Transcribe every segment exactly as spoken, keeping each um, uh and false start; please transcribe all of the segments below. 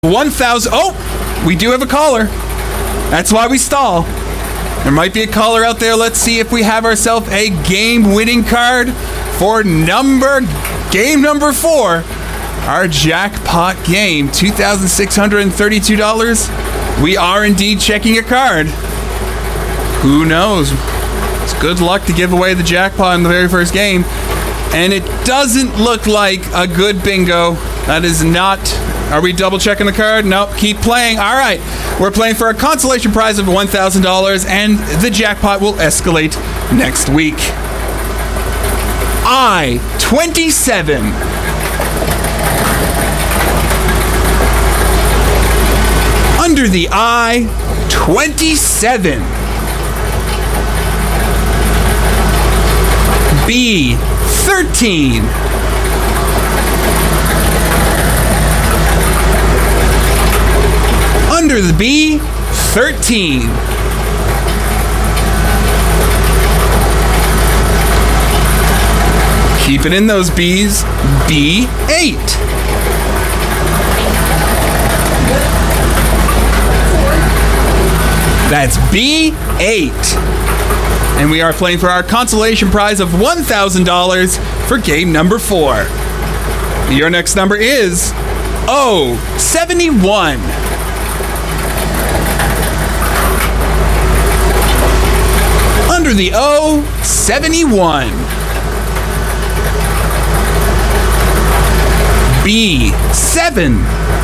one thousand. Oh, we do have a caller. That's why we stall. There might be a caller out there. Let's see if we have ourselves a game-winning card for number game number four. Our jackpot game, two thousand six hundred thirty-two dollars. We are indeed checking a card. Who knows? It's good luck to give away the jackpot in the very first game. And it doesn't look like a good bingo. That is not... Are we double checking the card? Nope. Keep playing. All right. We're playing for a consolation prize of one thousand dollars, and the jackpot will escalate next week. I twenty-seven. Under the I twenty-seven. B thirteen. Under the B, thirteen. Keep it in those B's, B eight. That's B eight. And we are playing for our consolation prize of one thousand dollars for game number four. Your next number is O seventy-one. Under the O, seventy-one. B, seven.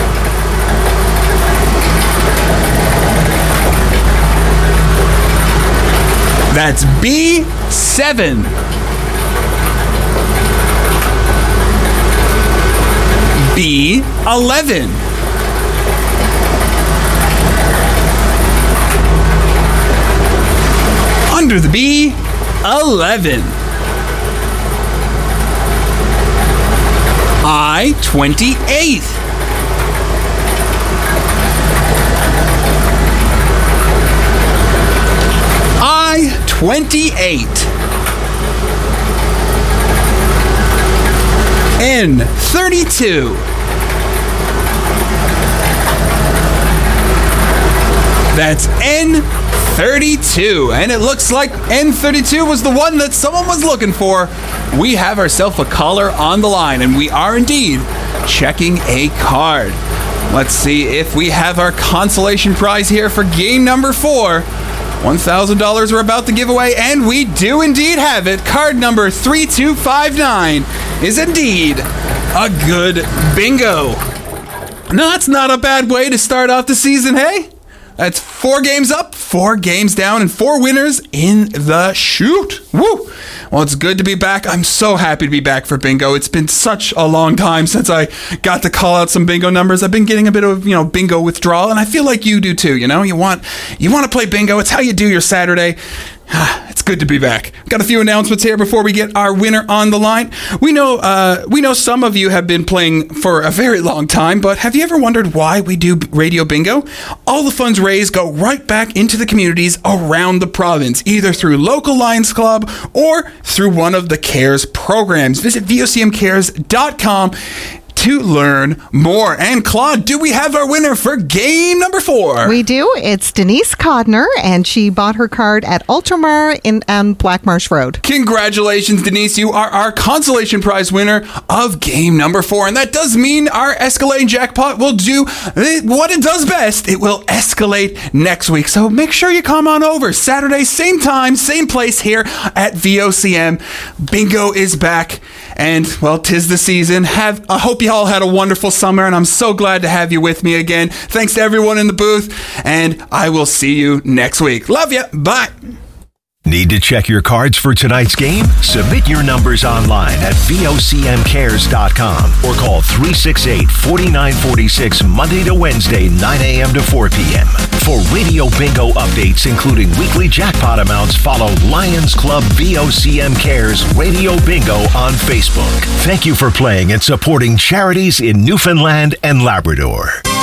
That's B, seven. B, eleven. Under the B, eleven. I, twenty-eight. I, twenty-eight. N, thirty-two. That's N, thirty-two. And it looks like N thirty-two was the one that someone was looking for. We have ourselves a caller on the line, and we are indeed checking a card. Let's see if we have our consolation prize here for game number four. one thousand dollars we're about to give away, and we do indeed have it. Card number three two five nine is indeed a good bingo. Now, that's not a bad way to start off the season, hey? That's four games up, four games down, and four winners in the shoot. Woo! Well, it's good to be back. I'm so happy to be back for bingo. It's been such a long time since I got to call out some bingo numbers. I've been getting a bit of, you know, bingo withdrawal, and I feel like you do too, you know? You want you want to play bingo. It's how you do your Saturday. It's good to be back. Got a few announcements here before we get our winner on the line. We know uh, we know some of you have been playing for a very long time, but have you ever wondered why we do Radio Bingo? All the funds raised go right back into the communities around the province, either through local Lions Club or through one of the CARES programs. Visit V O C M cares dot com to learn more. And Claude, do we have our winner for game number four? We do. It's Denise Codner, and she bought her card at Ultramar in on Black Marsh Road. Congratulations, Denise. You are our consolation prize winner of game number four. And that does mean our escalating jackpot will do what it does best. It will escalate next week. So make sure you come on over. Saturday, same time, same place here at V O C M. Bingo is back. And, well, 'tis the season. Have I hope you all had a wonderful summer, and I'm so glad to have you with me again. Thanks to everyone in the booth, and I will see you next week. Love you. Bye. Need to check your cards for tonight's game? Submit your numbers online at V O C M cares dot com or call three six eight, four nine four six Monday to Wednesday, nine a.m. to four p.m. For Radio Bingo updates, including weekly jackpot amounts, follow Lions Club V O C M Cares Radio Bingo on Facebook. Thank you for playing and supporting charities in Newfoundland and Labrador.